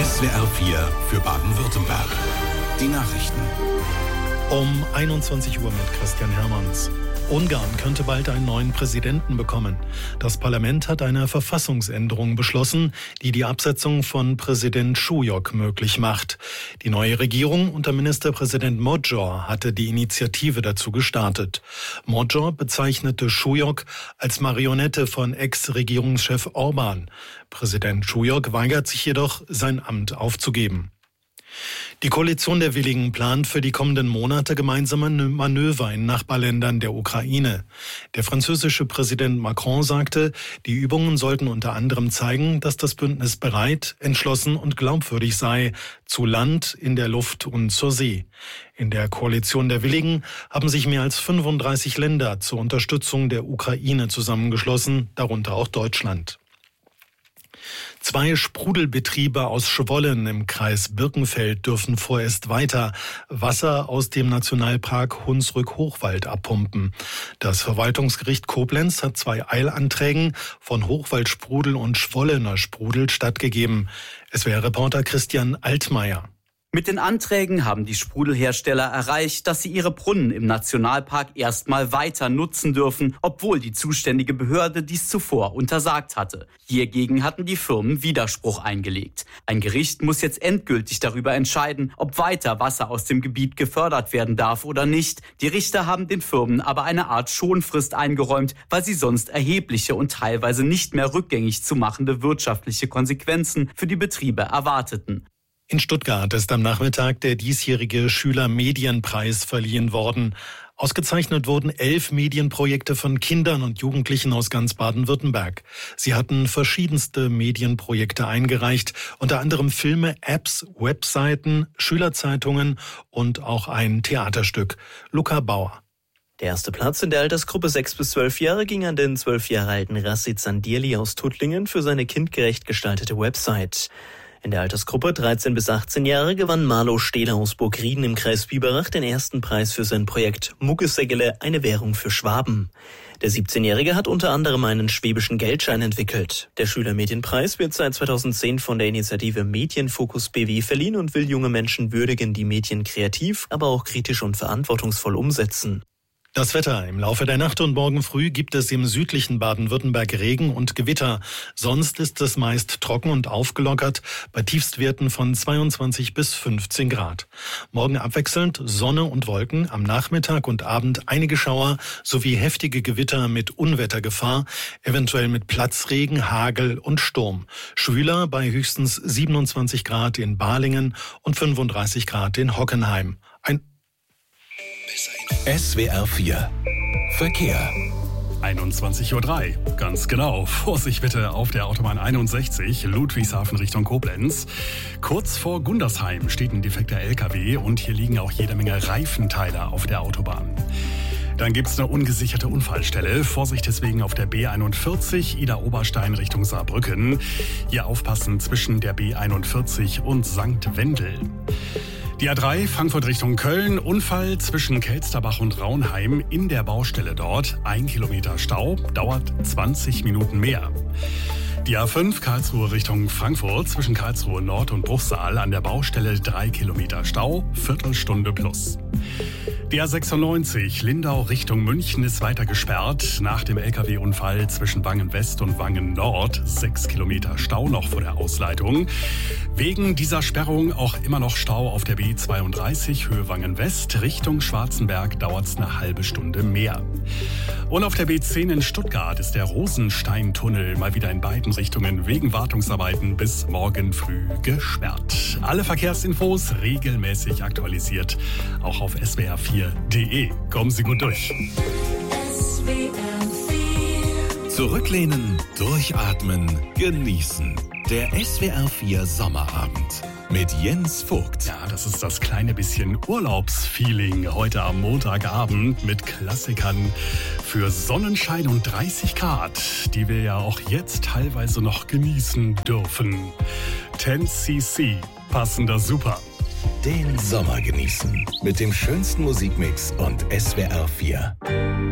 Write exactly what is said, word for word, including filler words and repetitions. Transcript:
S W R vier für Baden-Württemberg. Die Nachrichten. Um einundzwanzig Uhr mit Christian Hermanns. Ungarn könnte bald einen neuen Präsidenten bekommen. Das Parlament hat eine Verfassungsänderung beschlossen, die die Absetzung von Präsident Šujok möglich macht. Die neue Regierung unter Ministerpräsident Magyar hatte die Initiative dazu gestartet. Magyar bezeichnete Šujok als Marionette von Ex-Regierungschef Orbán. Präsident Šujok weigert sich jedoch, sein Amt aufzugeben. Die Koalition der Willigen plant für die kommenden Monate gemeinsame Manöver in Nachbarländern der Ukraine. Der französische Präsident Macron sagte, die Übungen sollten unter anderem zeigen, dass das Bündnis bereit, entschlossen und glaubwürdig sei, zu Land, in der Luft und zur See. In der Koalition der Willigen haben sich mehr als fünfunddreißig Länder zur Unterstützung der Ukraine zusammengeschlossen, darunter auch Deutschland. Zwei Sprudelbetriebe aus Schwollen im Kreis Birkenfeld dürfen vorerst weiter Wasser aus dem Nationalpark Hunsrück-Hochwald abpumpen. Das Verwaltungsgericht Koblenz hat zwei Eilanträgen von Hochwaldsprudel und Schwollener Sprudel stattgegeben. S W R-Reporter Christian Altmaier. Mit den Anträgen haben die Sprudelhersteller erreicht, dass sie ihre Brunnen im Nationalpark erstmal weiter nutzen dürfen, obwohl die zuständige Behörde dies zuvor untersagt hatte. Hiergegen hatten die Firmen Widerspruch eingelegt. Ein Gericht muss jetzt endgültig darüber entscheiden, ob weiter Wasser aus dem Gebiet gefördert werden darf oder nicht. Die Richter haben den Firmen aber eine Art Schonfrist eingeräumt, weil sie sonst erhebliche und teilweise nicht mehr rückgängig zu machende wirtschaftliche Konsequenzen für die Betriebe erwarteten. In Stuttgart ist am Nachmittag der diesjährige Schülermedienpreis verliehen worden. Ausgezeichnet wurden elf Medienprojekte von Kindern und Jugendlichen aus ganz Baden-Württemberg. Sie hatten verschiedenste Medienprojekte eingereicht, unter anderem Filme, Apps, Webseiten, Schülerzeitungen und auch ein Theaterstück. Luca Bauer. Der erste Platz in der Altersgruppe sechs bis zwölf Jahre ging an den zwölf Jahre alten Rassid Sandirli aus Tuttlingen für seine kindgerecht gestaltete Website. In der Altersgruppe dreizehn bis achtzehn Jahre gewann Marlo Stehler aus Burgrieden im Kreis Biberach den ersten Preis für sein Projekt Muckesäggele, eine Währung für Schwaben. Der siebzehnjährige hat unter anderem einen schwäbischen Geldschein entwickelt. Der Schülermedienpreis wird seit zweitausendzehn von der Initiative Medienfokus B W verliehen und will junge Menschen würdigen, die Medien kreativ, aber auch kritisch und verantwortungsvoll umsetzen. Das Wetter. Im Laufe der Nacht und morgen früh gibt es im südlichen Baden-Württemberg Regen und Gewitter. Sonst ist es meist trocken und aufgelockert bei Tiefstwerten von zweiundzwanzig bis fünfzehn Grad. Morgen abwechselnd Sonne und Wolken, am Nachmittag und Abend einige Schauer sowie heftige Gewitter mit Unwettergefahr, eventuell mit Platzregen, Hagel und Sturm. Schwüler bei höchstens siebenundzwanzig Grad in Balingen und fünfunddreißig Grad in Hockenheim. Ein S W R vier Verkehr. einundzwanzig Uhr drei, ganz genau. Vorsicht bitte auf der Autobahn einundsechzig, Ludwigshafen Richtung Koblenz. Kurz vor Gundersheim steht ein defekter L K W und hier liegen auch jede Menge Reifenteile auf der Autobahn. Dann gibt es eine ungesicherte Unfallstelle. Vorsicht deswegen auf der B einundvierzig, Ida-Oberstein Richtung Saarbrücken. Hier aufpassen zwischen der B einundvierzig und Sankt Wendel. Die A drei, Frankfurt Richtung Köln, Unfall zwischen Kelsterbach und Raunheim in der Baustelle dort. Ein Kilometer Stau, dauert zwanzig Minuten mehr. Die A fünf, Karlsruhe Richtung Frankfurt, zwischen Karlsruhe Nord und Bruchsal an der Baustelle drei Kilometer Stau, Viertelstunde plus. Die A sechsundneunzig, Lindau Richtung München ist weiter gesperrt. Nach dem L K W-Unfall zwischen Wangen West und Wangen Nord, sechs Kilometer Stau noch vor der Ausleitung. Wegen dieser Sperrung auch immer noch Stau auf der B zweiunddreißig, Höhe Wangen West, Richtung Schwarzenberg dauert es eine halbe Stunde mehr. Und auf der B zehn in Stuttgart ist der Rosensteintunnel mal wieder in beiden Richtungen wegen Wartungsarbeiten bis morgen früh gesperrt. Alle Verkehrsinfos regelmäßig aktualisiert, auch auf S W R vier punkt de. Kommen Sie gut durch. S W R vier. Zurücklehnen, durchatmen, genießen. Der S W R vier Sommerabend mit Jens Vogt. Ja, das ist das kleine bisschen Urlaubsfeeling heute am Montagabend mit Klassikern für Sonnenschein und dreißig Grad, die wir ja auch jetzt teilweise noch genießen dürfen. zehn C C passen da super. Den Sommer genießen mit dem schönsten Musikmix und S W R vier.